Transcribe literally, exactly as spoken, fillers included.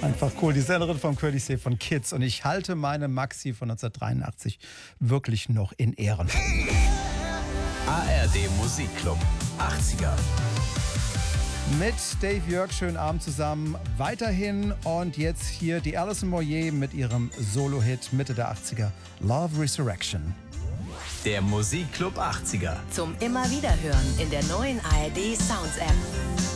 Einfach cool. Die Sängerin von Curly C von Kids. Und ich halte meine Maxi von neunzehnhundertdreiundachtzig wirklich noch in Ehren. A R D Musikclub achtziger. Mit Dave Jörg, schönen Abend zusammen. Weiterhin und jetzt hier die Alison Moyet mit ihrem Solo-Hit Mitte der achtziger, Love Resurrection. Der Musikclub achtziger. Zum immer wieder hören in der neuen A R D Sounds App.